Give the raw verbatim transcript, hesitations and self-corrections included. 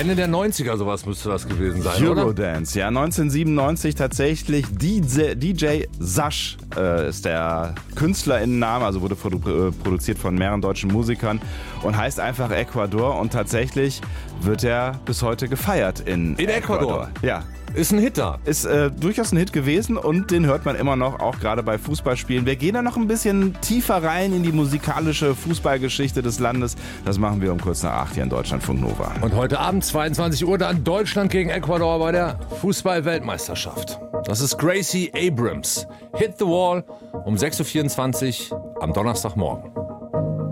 Ende der neunziger sowas müsste das gewesen sein, oder? Eurodance, ja, neunzehnhundertsiebenundneunzig tatsächlich. D J Sash äh, ist der Künstlerinnenname, also wurde produ- äh, produziert von mehreren deutschen Musikern und heißt einfach Ecuador und tatsächlich wird er bis heute gefeiert in, In Ecuador? Ecuador. Ja. Ist ein Hit da. Ist äh, durchaus ein Hit gewesen und den hört man immer noch, auch gerade bei Fußballspielen. Wir gehen da noch ein bisschen tiefer rein in die musikalische Fußballgeschichte des Landes. Das machen wir um kurz nach acht hier in Deutschlandfunk Nova. Und heute Abend zweiundzwanzig Uhr dann Deutschland gegen Ecuador bei der Fußball-Weltmeisterschaft. Das ist Gracie Abrams. Hit the Wall um sechs Uhr vierundzwanzig am Donnerstagmorgen.